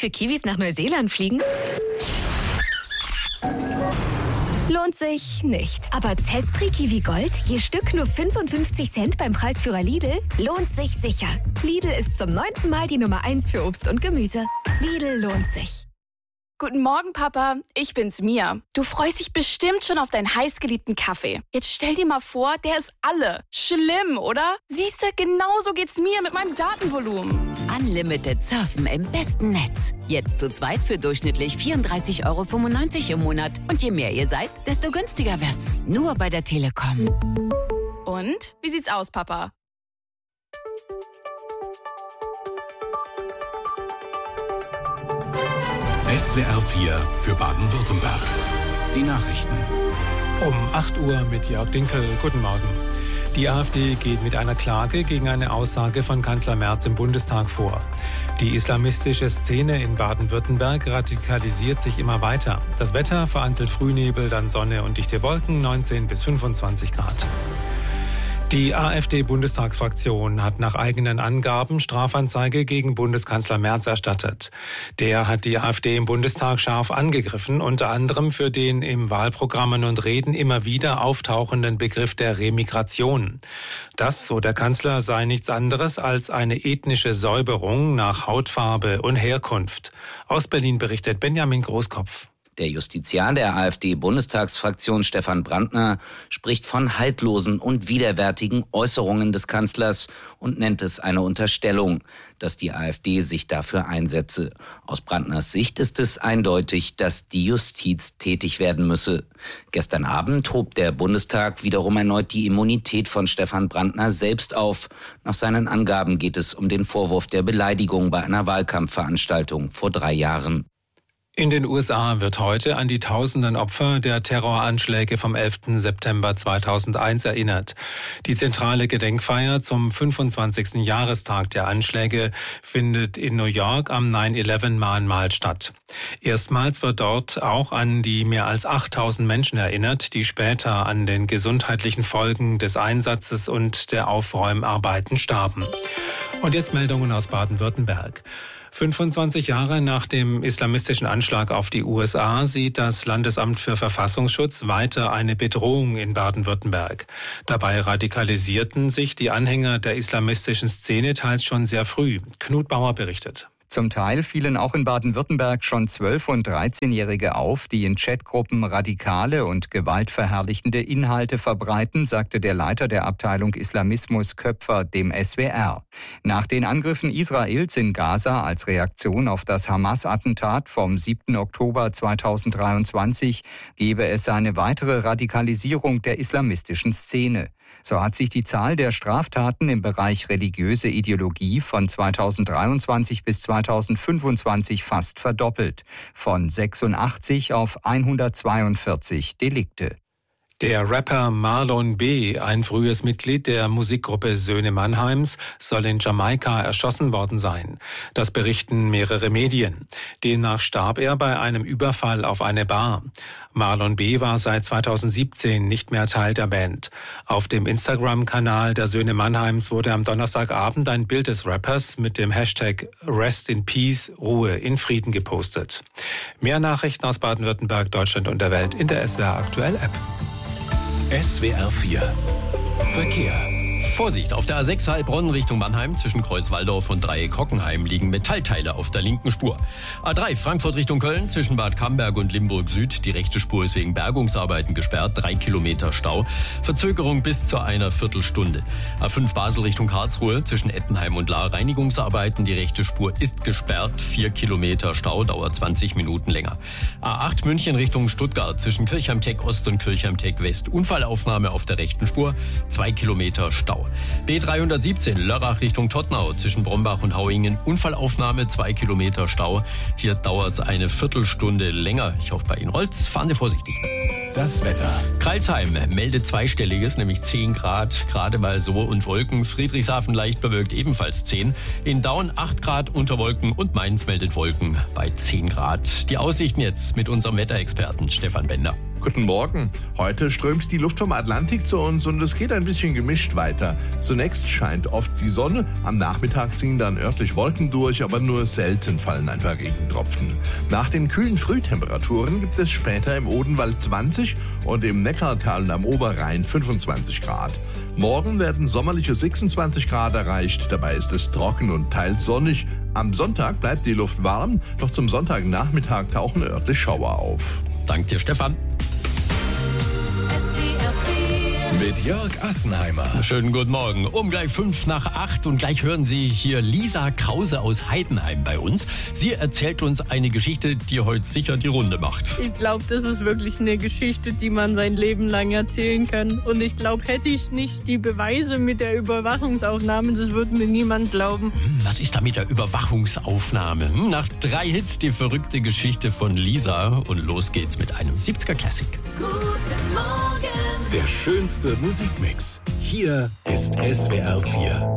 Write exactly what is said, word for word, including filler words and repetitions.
Für Kiwis nach Neuseeland fliegen? Lohnt sich nicht. Aber Zespri Kiwi Gold, je Stück nur fünfundfünfzig Cent beim Preisführer Lidl, lohnt sich sicher. Lidl ist zum neunten Mal die Nummer eins für Obst und Gemüse. Lidl lohnt sich. Guten Morgen, Papa. Ich bin's, Mia. Du freust dich bestimmt schon auf deinen heißgeliebten Kaffee. Jetzt stell dir mal vor, der ist alle. Schlimm, oder? Siehst du, genauso geht's mir mit meinem Datenvolumen. Unlimited Surfen im besten Netz. Jetzt zu zweit für durchschnittlich vierunddreißig Euro fünfundneunzig im Monat. Und je mehr ihr seid, desto günstiger wird's. Nur bei der Telekom. Und? Wie sieht's aus, Papa? S W R vier für Baden-Württemberg. Die Nachrichten. Um acht Uhr mit Jörg Dinkel. Guten Morgen. Die AfD geht mit einer Klage gegen eine Aussage von Kanzler Merz im Bundestag vor. Die islamistische Szene in Baden-Württemberg radikalisiert sich immer weiter. Das Wetter: vereinzelt Frühnebel, dann Sonne und dichte Wolken, neunzehn bis fünfundzwanzig Grad. Die AfD-Bundestagsfraktion hat nach eigenen Angaben Strafanzeige gegen Bundeskanzler Merz erstattet. Der hat die AfD im Bundestag scharf angegriffen, unter anderem für den im Wahlprogrammen und Reden immer wieder auftauchenden Begriff der Remigration. Das, so der Kanzler, sei nichts anderes als eine ethnische Säuberung nach Hautfarbe und Herkunft. Aus Berlin berichtet Benjamin Großkopf. Der Justiziar der AfD-Bundestagsfraktion Stefan Brandner spricht von haltlosen und widerwärtigen Äußerungen des Kanzlers und nennt es eine Unterstellung, dass die AfD sich dafür einsetze. Aus Brandners Sicht ist es eindeutig, dass die Justiz tätig werden müsse. Gestern Abend hob der Bundestag wiederum erneut die Immunität von Stefan Brandner selbst auf. Nach seinen Angaben geht es um den Vorwurf der Beleidigung bei einer Wahlkampfveranstaltung vor drei Jahren. In den U S A wird heute an die tausenden Opfer der Terroranschläge vom elften September zweitausendeins erinnert. Die zentrale Gedenkfeier zum fünfundzwanzigsten Jahrestag der Anschläge findet in New York am nine eleven Mahnmal statt. Erstmals wird dort auch an die mehr als achttausend Menschen erinnert, die später an den gesundheitlichen Folgen des Einsatzes und der Aufräumarbeiten starben. Und jetzt Meldungen aus Baden-Württemberg. fünfundzwanzig Jahre nach dem islamistischen Anschlag auf die U S A sieht das Landesamt für Verfassungsschutz weiter eine Bedrohung in Baden-Württemberg. Dabei radikalisierten sich die Anhänger der islamistischen Szene teils schon sehr früh. Knut Bauer berichtet. Zum Teil fielen auch in Baden-Württemberg schon zwölf- und dreizehnjährige auf, die in Chatgruppen radikale und gewaltverherrlichende Inhalte verbreiten, sagte der Leiter der Abteilung Islamismus Köpfer dem S W R. Nach den Angriffen Israels in Gaza als Reaktion auf das Hamas-Attentat vom siebten Oktober zweitausenddreiundzwanzig gebe es eine weitere Radikalisierung der islamistischen Szene. So hat sich die Zahl der Straftaten im Bereich religiöse Ideologie von zweitausenddreiundzwanzig bis zweitausendfünfundzwanzig fast verdoppelt, von sechsundachtzig auf hundertzweiundvierzig Delikte. Der Rapper Marlon B., ein frühes Mitglied der Musikgruppe Söhne Mannheims, soll in Jamaika erschossen worden sein. Das berichten mehrere Medien. Demnach starb er bei einem Überfall auf eine Bar. Marlon B. war seit zweitausendsiebzehn nicht mehr Teil der Band. Auf dem Instagram-Kanal der Söhne Mannheims wurde am Donnerstagabend ein Bild des Rappers mit dem Hashtag Rest in Peace, Ruhe in Frieden gepostet. Mehr Nachrichten aus Baden-Württemberg, Deutschland und der Welt in der S W R Aktuell App. S W R vier Verkehr. Vorsicht, auf der A sechs Heilbronn Richtung Mannheim zwischen Kreuzwaldorf und Dreieck-Hockenheim liegen Metallteile auf der linken Spur. A drei Frankfurt Richtung Köln zwischen Bad Camberg und Limburg Süd. Die rechte Spur ist wegen Bergungsarbeiten gesperrt. Drei Kilometer Stau. Verzögerung bis zu einer Viertelstunde. A fünf Basel Richtung Karlsruhe zwischen Ettenheim und Lahr. Reinigungsarbeiten. Die rechte Spur ist gesperrt. Vier Kilometer Stau. Dauert zwanzig Minuten länger. A acht München Richtung Stuttgart zwischen Kirchheim-Teck Ost und Kirchheim-Teck West. Unfallaufnahme auf der rechten Spur. Zwei Kilometer Stau. B dreihundertsiebzehn Lörrach Richtung Todtnau zwischen Brombach und Hauingen. Unfallaufnahme, zwei Kilometer Stau. Hier dauert es eine Viertelstunde länger. Ich hoffe, bei Ihnen rollt's. Fahren Sie vorsichtig. das Wetter. Crailsheim meldet Zweistelliges, nämlich zehn Grad, gerade mal so und Wolken. Friedrichshafen leicht bewölkt, ebenfalls zehn. In Daun acht Grad unter Wolken und Mainz meldet Wolken bei zehn Grad. Die Aussichten jetzt mit unserem Wetterexperten Stefan Bender. Guten Morgen. Heute strömt die Luft vom Atlantik zu uns und es geht ein bisschen gemischt weiter. Zunächst scheint oft die Sonne, am Nachmittag ziehen dann örtlich Wolken durch, aber nur selten fallen ein paar Regentropfen. Nach den kühlen Frühtemperaturen gibt es später im Odenwald zwanzig und im Neckartal und am Oberrhein fünfundzwanzig Grad. Morgen werden sommerliche sechsundzwanzig Grad erreicht, dabei ist es trocken und teils sonnig. Am Sonntag bleibt die Luft warm, doch zum Sonntagnachmittag tauchen örtlich Schauer auf. Dank dir, Stefan. Mit Jörg Assenheimer. Schönen guten Morgen. Um gleich fünf nach acht und gleich hören Sie hier Lisa Krause aus Heidenheim bei uns. Sie erzählt uns eine Geschichte, die heute sicher die Runde macht. Ich glaube, das ist wirklich eine Geschichte, die man sein Leben lang erzählen kann. Und ich glaube, hätte ich nicht die Beweise mit der Überwachungsaufnahme, das würde mir niemand glauben. Hm, was ist da mit der Überwachungsaufnahme? Hm, nach drei Hits die verrückte Geschichte von Lisa. Und los geht's mit einem siebziger Klassik. Guten Morgen. Der schönste Musikmix. Hier ist S W R vier.